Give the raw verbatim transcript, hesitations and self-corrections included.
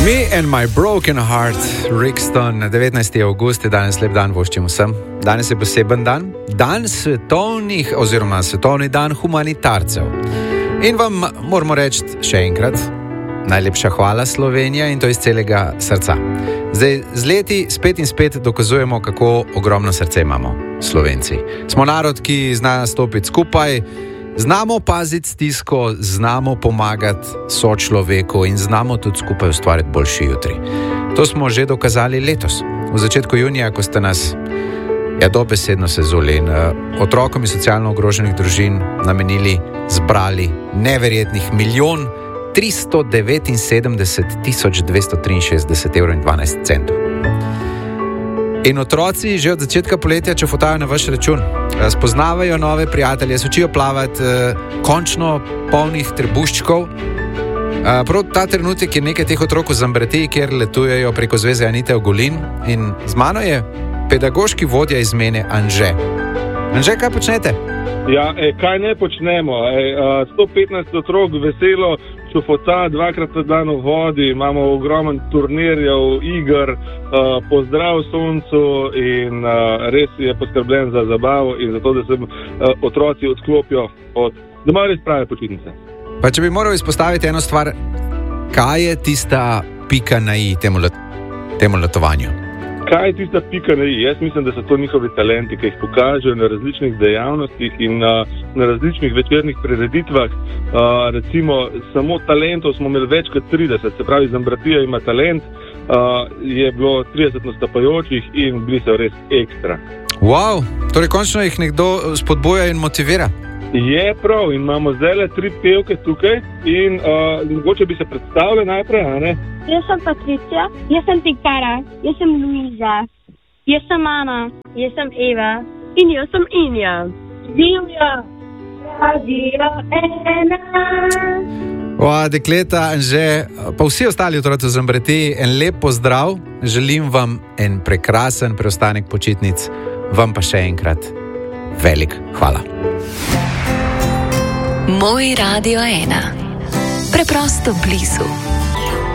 Me and my broken heart, Rixton, devetnajsti avgust je danes lep dan, voščim vsem. Danes je poseben dan, dan svetovnih, oziroma svetovni dan humanitarcev. In vam moramo reči še enkrat, najlepša hvala Slovenija in to iz celega srca. Zdaj, z leti spet in spet dokazujemo, kako ogromno srce imamo Slovenci. Smo narod, ki zna stopiti skupaj, znamo paziti stisko, znamo pomagati sočloveku in znamo tudi skupaj ustvariti boljši jutri. To smo že dokazali letos, v začetku junija, ko ste nas ja, dobesedno sezuli in uh, otrokom iz socialno ogroženih družin namenili, zbrali neverjetnih milijon tristo devetinsedemdeset tisoč dvesto triinšestdeset evrov in dvanajst centov. In otroci že od začetka poletja čofotajo na vaš račun. Spoznavajo nove prijatelje, se učijo plavati, končno polnih trebuščkov. Prav ta trenutek je nekaj teh otrok v Zambretiji, kjer letujejo preko zveze Anite Ogulin. In z mano je pedagoški vodja izmene Anže. Anže, kaj počnete? Ja, e, kaj ne počnemo? E, sto petnajst otrok veselo čufota dvakrat na dan v vodi, imamo ogromen turnirjev, iger, uh, pozdrav soncu in uh, res je poskrbljen za zabavo in za to, da se uh, otroci odklopijo od doma res prave počitnice. Pa če bi moral izpostaviti eno stvar, kaj je tista pika na i temu, let, temu letovanju? Kaj je tista pika na i? Jaz mislim, da so to njihovi talenti, ki jih pokažejo na različnih dejavnostih in uh, na različnih večernih prireditvah. Uh, recimo, samo talentov smo imeli več kot trideset, se pravi, Zambratija ima talent, uh, je bilo trideset nastopajočih in bili so res ekstra. Wow, torej končno jih nekdo spodbuja in motivira. Je prav, in imamo zdaj tri pevke tukaj in uh, mogoče bi se predstavili najprej, a ne? Jaz sem Patricija, jaz sem Tikara, jaz sem Luiza, jaz sem Ana, jaz sem Eva in jaz sem Inja. Divja, radio ena. Oa, dekleta, Anže, pa vsi ostali otroci v Zambretiji, en lep pozdrav, želim vam en prekrasen preostanek počitnic, vam pa še enkrat velik hvala. Moj radio ena. Preprosto blizu.